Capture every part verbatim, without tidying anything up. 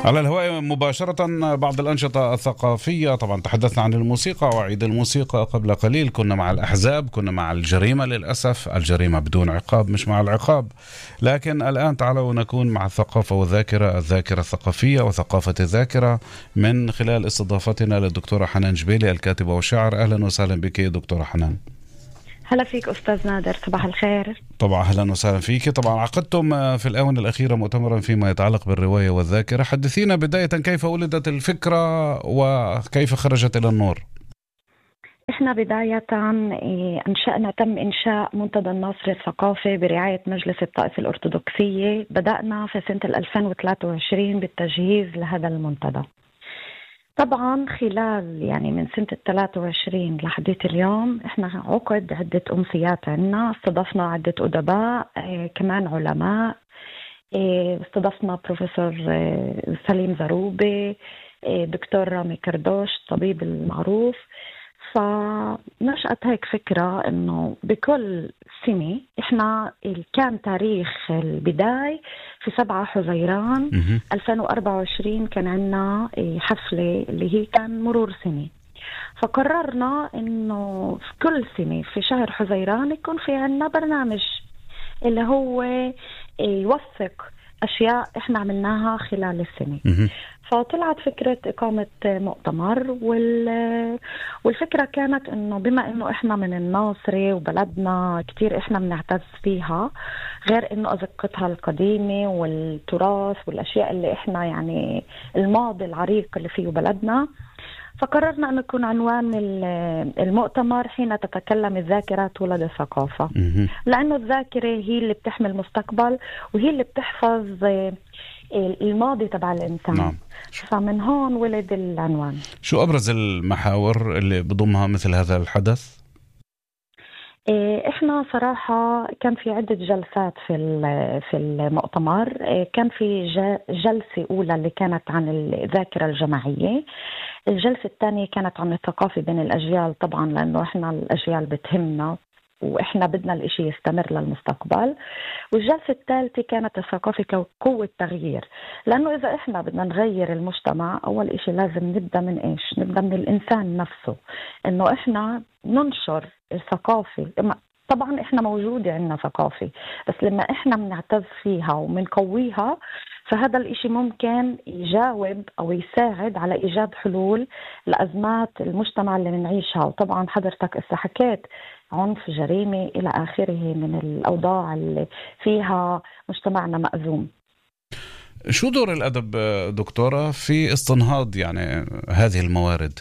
على الهواء مباشرة بعض الأنشطة الثقافية. طبعا تحدثنا عن الموسيقى وعيد الموسيقى قبل قليل، كنا مع الأحزاب، كنا مع الجريمة، للأسف الجريمة بدون عقاب مش مع العقاب. لكن الآن تعالوا نكون مع الثقافة والذاكرة، الذاكرة الثقافية وثقافة الذاكرة، من خلال استضافتنا للدكتورة حنان جبيلي الكاتبة والشاعر. أهلا وسهلا بك دكتورة حنان. هلا فيك أستاذ نادر، صباح الخير. طبعا أهلا وسهلا فيك. طبعا عقدتم في الآونة الأخيرة مؤتمرا فيما يتعلق بالرواية والذاكرة. حدثينا بداية كيف ولدت الفكرة وكيف خرجت إلى النور. إحنا بداية أنشأنا تم إنشاء منتدى الناصر الثقافي برعاية مجلس الطائفة الأرثوذكسية. بدأنا في سنة ألفين وثلاثة وعشرين بالتجهيز لهذا المنتدى. طبعا خلال يعني من سنة ثلاثة وعشرين لحديت اليوم احنا عقد عدة أمسيات عنا، استضفنا عدة أدباء، اه كمان علماء، اه استضفنا بروفيسور اه سليم زروبي، اه دكتور رامي كردوش الطبيب المعروف. فنشأت هيك فكرة انه بكل سنة احنا كان تاريخ البداية في سبعة حزيران ألفين وأربعة وعشرين كان عنا حفلة اللي هي كان مرور سنة. فقررنا انه في كل سنة في شهر حزيران يكون في عنا برنامج اللي هو يوثق أشياء إحنا عملناها خلال السنة. فطلعت فكرة إقامة مؤتمر، والفكرة كانت إنه بما إنه إحنا من الناصرة وبلدنا كتير إحنا بنعتز فيها، غير إنه أزقتها القديمة والتراث والأشياء اللي إحنا يعني الماضي العريق اللي فيه بلدنا، فقررنا أن يكون عنوان المؤتمر حين تتكلم الذاكرة تولد الثقافة، لأنه الذاكرة هي اللي بتحمل مستقبل وهي اللي بتحفظ الماضي تبع الإنسان. نعم. فمن هون ولد العنوان. شو أبرز المحاور اللي بضمها مثل هذا الحدث؟ احنا صراحة كان في عدة جلسات في في المؤتمر. كان في جلسة أولى اللي كانت عن الذاكرة الجماعية، الجلسة الثانية كانت عن الثقافة بين الأجيال، طبعا لأنه احنا الأجيال بتهمنا وإحنا بدنا الإشي يستمر للمستقبل. والجلسة الثالثة كانت الثقافة كقوة تغيير، لأنه إذا إحنا بدنا نغير المجتمع أول إشي لازم نبدأ من إيش؟ نبدأ من الإنسان نفسه، إنه إحنا ننشر الثقافة. طبعا إحنا موجودة عندنا ثقافة، بس لما إحنا بنعتز فيها ومنقويها فهذا الإشي ممكن يجاوب أو يساعد على إيجاد حلول لأزمات المجتمع اللي بنعيشها. وطبعا حضرتك إسا حكيت عنف، جريمة، إلى آخره من الأوضاع اللي فيها مجتمعنا مأزوم. شو دور الأدب دكتورة في استنهاض يعني هذه الموارد؟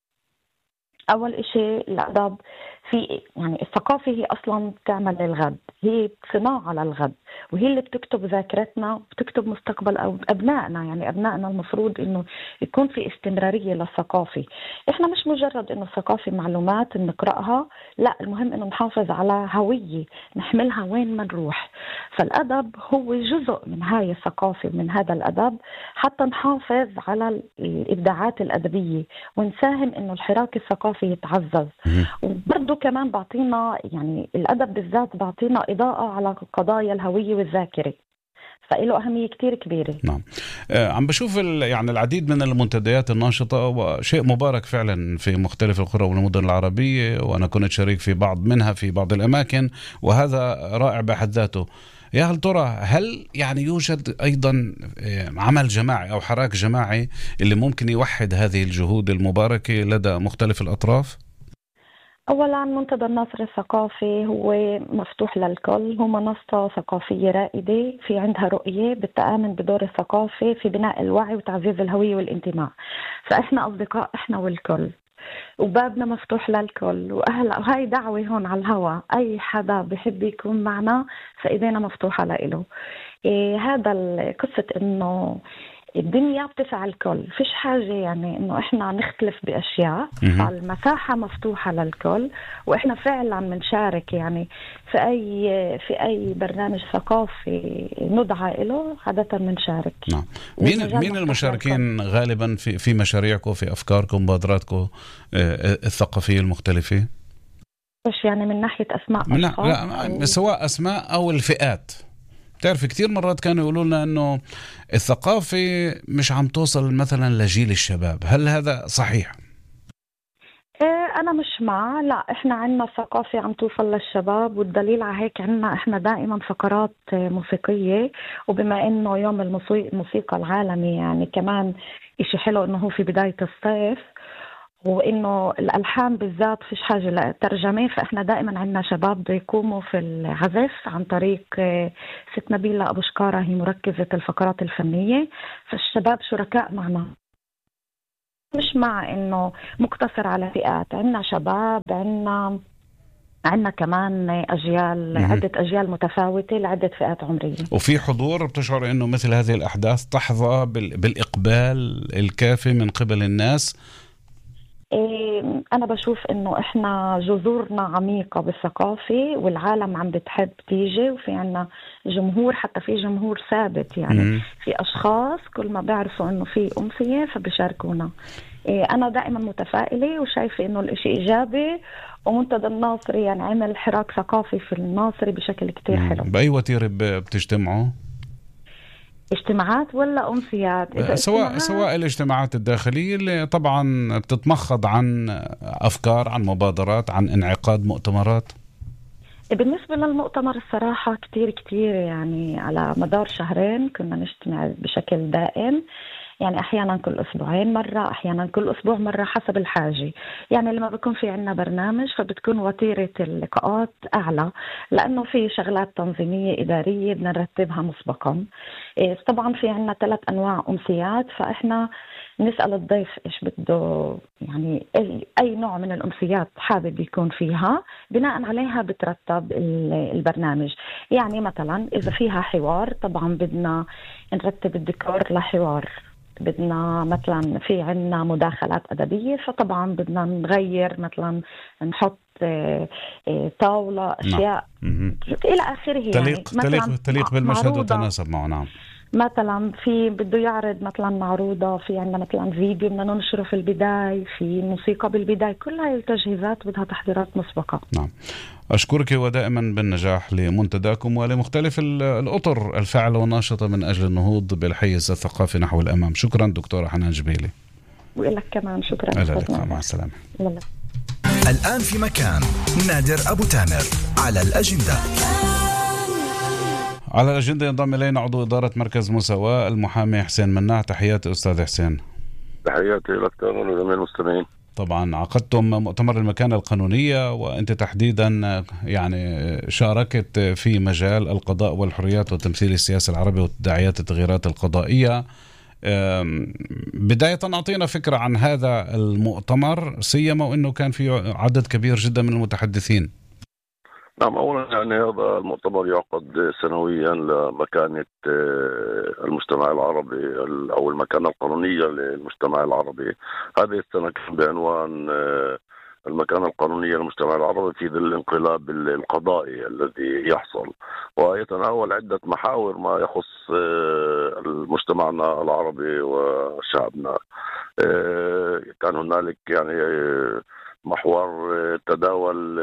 أول إشي الأدب في يعني الثقافة هي أصلا بتعمل للغد، هي صناعة للغد، وهي اللي بتكتب ذاكرتنا وبتكتب مستقبل أو أبنائنا. يعني أبنائنا المفروض إنه يكون في استمرارية للثقافة. إحنا مش مجرد إنه الثقافة معلومات نقرأها، لا، المهم إنه نحافظ على هوية نحملها وين ما نروح. فالأدب هو جزء من هاي الثقافة، من هذا الأدب، حتى نحافظ على الإبداعات الأدبية ونساهم إنه الحراك الثقافي يتعزز. وبرضه كمان بعطينا يعني الأدب بالذات بعطينا إضاءة على قضايا الهوية والذاكرة، فإله أهمية كتير كبيرة. نعم. آه عم بشوف يعني العديد من المنتديات الناشطة، وشيء مبارك فعلا في مختلف القرى والمدن العربية، وأنا كنت شريك في بعض منها في بعض الأماكن، وهذا رائع بحد ذاته. يا هل ترى هل يعني يوجد أيضا عمل جماعي أو حراك جماعي اللي ممكن يوحد هذه الجهود المباركة لدى مختلف الأطراف؟ أولا منتدى الناصر الثقافي هو مفتوح للكل، هو منصة ثقافية رائدة في عندها رؤية بالتآمن بدور الثقافة في بناء الوعي وتعزيز الهوية والانتماء. فإحنا أصدقاء إحنا والكل، وبابنا مفتوح للكل. وأهلا وهي دعوة هون على الهواء، أي حدا بحب يكون معنا فإيدينا مفتوحة لإله. إيه هذا القصة إنه الدنيا بتسعى الكل، فيش حاجة يعني إنه إحنا نختلف بأشياء. فالمساحة مفتوحة للكل، وإحنا فعلا منشارك يعني في أي في أي برنامج ثقافي ندعى له عادة منشارك. نعم. مين مين المشاركين غالبا في في مشاريعكم، في أفكاركم، مبادراتكم الثقافية المختلفة؟ مش يعني من ناحية أسماء لا, لا سواء أسماء أو الفئات، بتعرف كتير مرات كانوا يقولوا لنا أنه الثقافة مش عم توصل مثلا لجيل الشباب، هل هذا صحيح؟ أنا مش مع، لا إحنا عنا ثقافة عم توصل للشباب، والدليل على هيك عنا إحنا دائما فقرات موسيقية، وبما إنه يوم الموسيقى العالمي يعني كمان إشي حلو إنه هو في بداية الصيف، وإنه الألحان بالذات فيش حاجة لترجمة، فإحنا دائما عنا شباب بيقوموا في العزف عن طريق ست نبيلة أبو شكارة، هي مركزة الفقرات الفنية، فالشباب شركاء معنا. مش مع إنه مقتصر على فئات، عنا شباب، عنا عنا كمان أجيال، عدة أجيال متفاوتة لعدة فئات عمرية. وفي حضور بتشعر إنه مثل هذه الأحداث تحظى بالإقبال الكافي من قبل الناس؟ أنا بشوف إنه إحنا جذورنا عميقة بالثقافة، والعالم عم بتحب تيجي، وفي عنا جمهور، حتى في جمهور ثابت يعني. م- في أشخاص كل ما بيعرفوا إنه في أمسية فبيشاركونا. أنا دائما متفائلة وشايفة إنه الإشي إيجابي، ومنتدى الناصري يعني عمل حراك ثقافي في الناصري بشكل كتير حلو. بأي وتيرة بتجتمعوا؟ اجتماعات ولا أمسيات؟ إذا سواء سواء الاجتماعات الداخلية اللي طبعا بتتمخض عن أفكار، عن مبادرات، عن انعقاد مؤتمرات. بالنسبة للمؤتمر الصراحة كتير كتير يعني على مدار شهرين كنا نجتمع بشكل دائم، يعني أحيانا كل أسبوعين مرة، أحيانا كل أسبوع مرة حسب الحاجة. يعني لما بيكون في عنا برنامج فبتكون وتيرة اللقاءات أعلى، لأنه في شغلات تنظيمية إدارية بدنا نرتبها مسبقا. إيه طبعا في عنا ثلاث أنواع أمسيات، فإحنا نسأل الضيف إيش بده، يعني أي نوع من الأمسيات حابب يكون فيها، بناء عليها بترتب البرنامج. يعني مثلا إذا فيها حوار طبعا بدنا نرتب الديكور لحوار، بدنا مثلا في عنا مداخلات أدبية فطبعا بدنا نغير، مثلا نحط طاولة أشياء نعم. إلى آخره. تليق يعني تليق تليق بالمشهد وتناسب معه. نعم. مثلا في بده يعرض مثلا معروضة، في عندنا مثلا فيديو بدنا ننشره في البداية، في موسيقى بالبداية، كل هاي التجهيزات بدها تحضيرات مسبقة. نعم. أشكرك ودائما بالنجاح لمنتداكم ولمختلف الأطر الفاعلة والناشطة من أجل النهوض بالحيز الثقافي نحو الأمام. شكرا دكتورة حنان جبيلي. وإلى لك كمان شكرا. إلى اللقاء، مع السلامة. لله. الآن في مكان نادر أبو تامر على الأجندة. على الأجندة ينضم إلينا عضو إدارة مركز مساواة المحامي حسين مناع. تحياتي أستاذ حسين. تحياتي لك وجميع المستمعين. طبعا عقدتم مؤتمر المكانة القانونية، وأنت تحديدا يعني شاركت في مجال القضاء والحريات والتمثيل السياسي العربي والتداعيات التغييرات القضائية. بداية أعطينا فكرة عن هذا المؤتمر، سيما وأنه كان فيه عدد كبير جدا من المتحدثين. نعم، أولا يعني هذا المؤتمر يعقد سنويا لمكانة المجتمع العربي أو المكانة القانونية للمجتمع العربي. هذه السنة كان بعنوان المكانة القانونية للمجتمع العربي في ظل الانقلاب القضائي الذي يحصل، ويتناول عدة محاور ما يخص مجتمعنا العربي وشعبنا. كان هنالك يعني محور تداول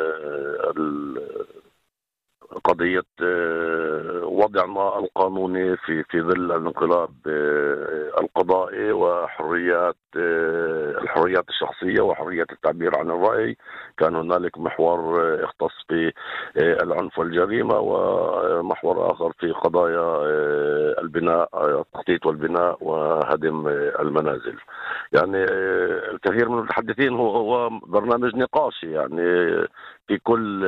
قضية وضعنا القانوني في في ظل الانقلاب القضائي وحريات الحريات الشخصية وحرية التعبير عن الرأي. كان هنالك محور اختص بالعنف والجريمة، ومحور آخر في قضايا البناء، التخطيط والبناء وهدم المنازل. يعني الكثير من المتحدثين هو هو برنامج نقاشي، يعني في كل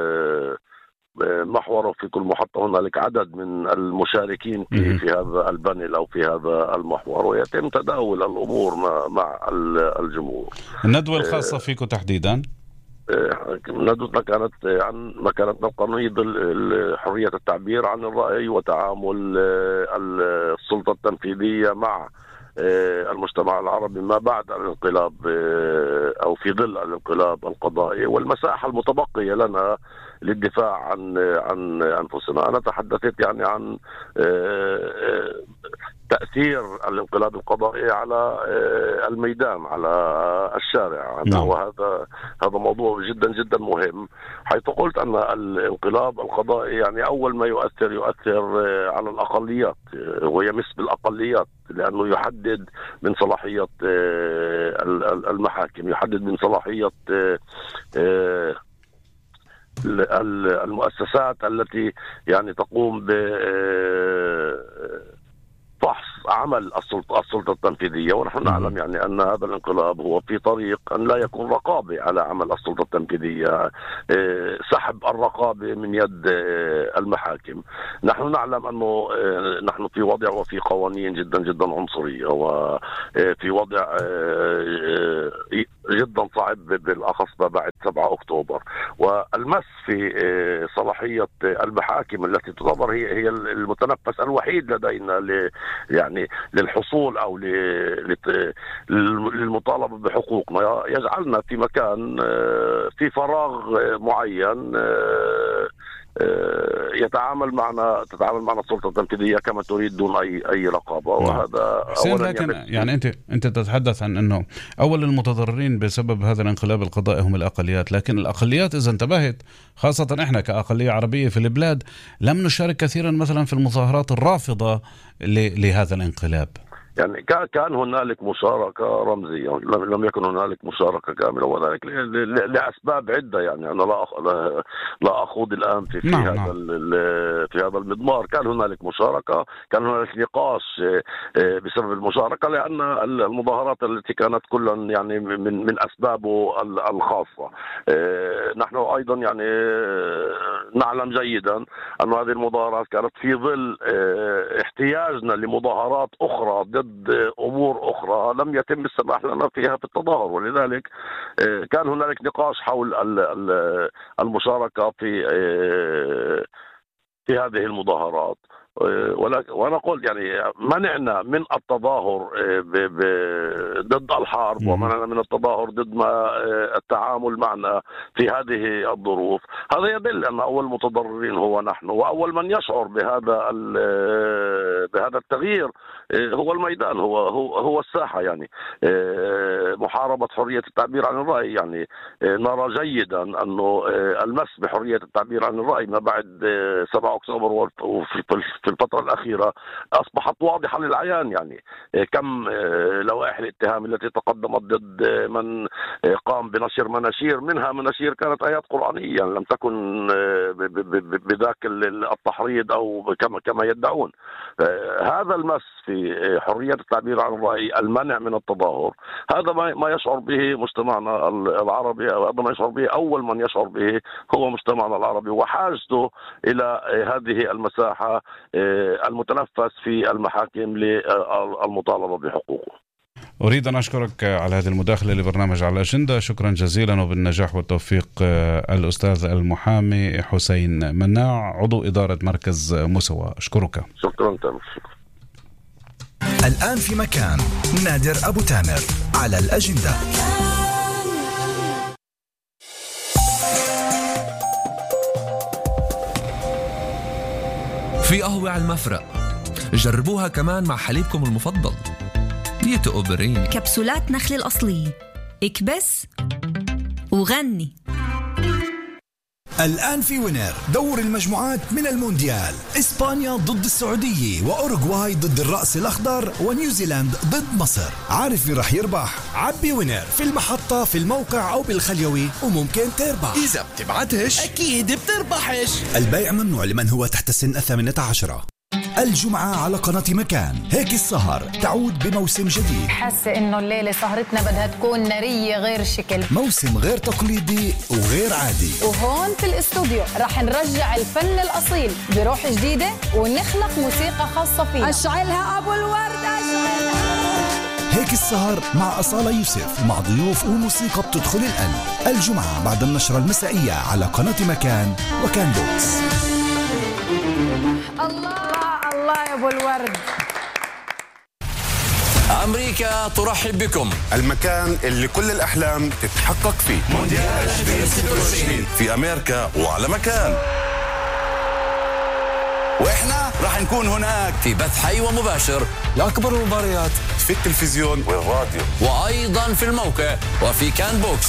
محور وفي كل محطة هنالك عدد من المشاركين في, في هذا البانل أو في هذا المحور، ويتم تداول الأمور مع الجمهور. الندوة الخاصة فيكم تحديدا؟ ندوتنا كانت عن مكانتنا القانونية ضد حرية التعبير عن الرأي وتعامل السلطة التنفيذية مع المجتمع العربي ما بعد الانقلاب أو في ظل الانقلاب القضائي، والمساحة المتبقية لنا للدفاع عن عن أنفسنا. أنا تحدثت يعني عن تأثير الانقلاب القضائي على الميدان، على الشارع. نعم. وهذا هذا موضوع جدا جدا مهم، حيث قلت أن الانقلاب القضائي يعني أول ما يؤثر يؤثر على الأقليات ويمس بالأقليات، لأنه يحدد من صلاحية المحاكم، يحدد من صلاحية المؤسسات التي يعني تقوم ب فحص عمل السلطة السلطة التنفيذية. ونحن نعلم يعني أن هذا الانقلاب هو في طريق أن لا يكون رقابة على عمل السلطة التنفيذية، سحب الرقابة من يد المحاكم. نحن نعلم أنه نحن في وضع وفي قوانين جدا جدا عنصرية، وفي وضع جدا صعب بالأخص بعد سبعة أكتوبر، والمس في صلاحية المحاكم التي تعتبر هي هي المتنفس الوحيد لدينا ل يعني للحصول أو للمطالبة بحقوقنا، يجعلنا في مكان في فراغ معين يتعامل معنا تتعامل معنا السلطة التنفيذية كما تريد دون أي أي رقابة. وهذا أولا لكن يعني أنت أنت تتحدث عن أنه أول المتضررين بسبب هذا الانقلاب القضائي هم الأقليات، لكن الأقليات إذا انتبهت خاصة إحنا كأقلية عربية في البلاد لم نشارك كثيرا مثلا في المظاهرات الرافضة لهذا الانقلاب. يعني كان هنالك مشاركة رمزية، لم يكن هنالك مشاركة كاملة، وذلك لأسباب عدة. يعني أنا لا لا أخوض الآن في, في نعم هذا نعم. في هذا المضمار. كان هنالك مشاركة، كان هنالك نقاش بسبب المشاركة، لأن المظاهرات التي كانت كلا يعني من من أسبابه الخاصة. نحن أيضا يعني نعلم جيدا أن هذه المظاهرات كانت في ظل احتياجنا لمظاهرات أخرى ضد أمور أخرى لم يتم السماح لنا فيها في التظاهر، ولذلك كان هنالك نقاش حول المشاركة في في هذه المظاهرات. وأنا قلت يعني منعنا من التظاهر ضد الحرب، ومنعنا من التظاهر ضد ما التعامل معنا في هذه الظروف. هذا يدل أن أول متضررين هو نحن، وأول من يشعر بهذا بهذا التغيير هو الميدان، هو هو هو الساحة. يعني محاربة حرية التعبير عن الرأي، يعني نرى جيدا أنه المس بحرية التعبير عن الرأي ما بعد سبعة أكتوبر وفي في الفترة الأخيرة أصبحت واضحة للعيان. يعني كم لوائح الاتهام التي تقدمت ضد من قام بنشر مناشير، منها مناشير كانت آيات قرآنية، يعني لم تكن بذاك التحريض أو كما كما يدعون. هذا المس في حرية التعبير عن الرأي، المنع من التظاهر، هذا ما يشعر به مجتمعنا العربي، هذا ما يشعر به أول من يشعر به هو مجتمعنا العربي، وحاجته إلى هذه المساحة المتنفس في المحاكم للمطالبة بحقوقه. أريد أن أشكرك على هذه المداخلة لبرنامج على الأجندة، شكرا جزيلا وبالنجاح والتوفيق الأستاذ المحامي حسين مناع عضو إدارة مركز مسوى. أشكرك. شكرا تامر. الآن في مكان نادر أبو تامر على الأجندة. في قهوة على المفرق، جربوها كمان مع حليبكم المفضل ديتو أوبريني. كبسولات نخل الأصلية، اكبس وغني. الآن في وينر دور المجموعات من المونديال، إسبانيا ضد السعودية، وأوروغواي ضد الرأس الأخضر، ونيوزيلاند ضد مصر. عارف مين رح يربح؟ عبي وينر في المحطة، في الموقع أو بالخليوي، وممكن تربح. إذا بتبعتش أكيد بتربحش. البيع ممنوع لمن هو تحت السن الثامنة عشرة. الجمعة على قناة مكان، هيك السهر تعود بموسم جديد. حاسة إنه الليلة سهرتنا بدها تكون نارية غير شكل، موسم غير تقليدي وغير عادي. وهون في الاستوديو رح نرجع الفن الأصيل بروح جديدة ونخلق موسيقى خاصة فينا. أشعلها أبو الورد، أشعلها. هيك السهر مع أصالة يوسف، مع ضيوف وموسيقى بتدخل القلب. الجمعة بعد النشرة المسائية على قناة مكان وكان بوكس. الله الله يا أبو الورد. أمريكا ترحب بكم، المكان اللي كل الأحلام تتحقق فيه. مونديال ألفين وستة وعشرين في أمريكا وعلى مكان، وإحنا راح نكون هناك في بث حي ومباشر لأكبر المباريات في التلفزيون والراديو، وأيضا في الموقع وفي كان بوكس.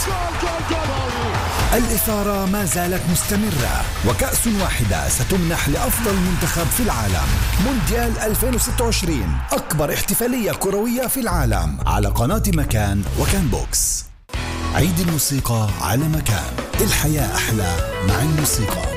الإثارة ما زالت مستمرة، وكأس واحدة ستمنح لأفضل منتخب في العالم. مونديال ألفين وستة وعشرين، أكبر احتفالية كروية في العالم، على قناة مكان وكان بوكس. عيد الموسيقى على مكان. الحياة أحلى مع الموسيقى.